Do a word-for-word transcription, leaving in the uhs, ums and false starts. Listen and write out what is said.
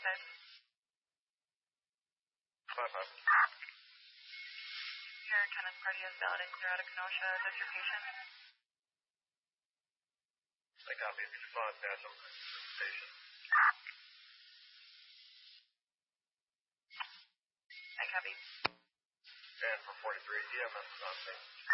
Five. Five, five. Your attendance party is valid and clear out of Kenosha. Is this your patient? I copy. Five, National Station. I copy. And for forty-three, E M S is on scene.